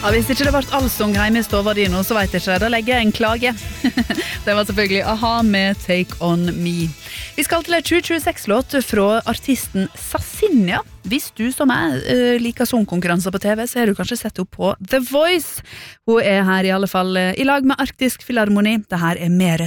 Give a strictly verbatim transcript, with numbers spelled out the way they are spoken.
Ja, hvis ikke det ble allsung hjemme i stova di nå, så vet jeg ikke, da legger jeg en klage. Det var selvfølgelig A-ha med Take On Me. Vi skal til en tjue tjueseks-låt fra artisten Sassinia. Hvis du som er uh, liker sangkonkurranser på T V, så har du kanskje sett opp på The Voice. Hun er her i alle fall uh, i lag med Arktisk Filharmoni. Det her er mer